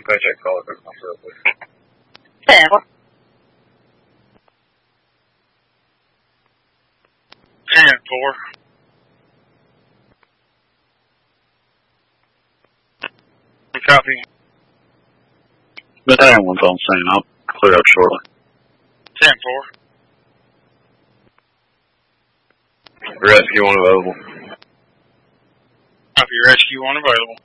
paycheck caller for myself, please. Tampa. 10-4. Copy. Battalion 1's on scene. I'll clear up shortly. 10-4. Rescue 1 available. Copy, rescue 1 available.